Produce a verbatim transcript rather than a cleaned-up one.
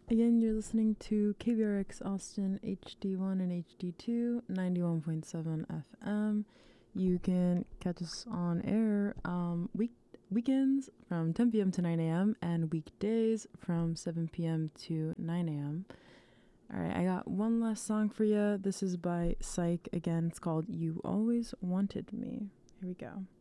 Again, you're listening to K B R X Austin H D one and H D two, ninety-one point seven F M. You can catch us on air um, week weekends from ten p.m. to nine a.m. and weekdays from seven p.m. to nine a.m. All right, I got one last song for you. This is by Psych. Again, it's called You Always Wanted Me. Here we go.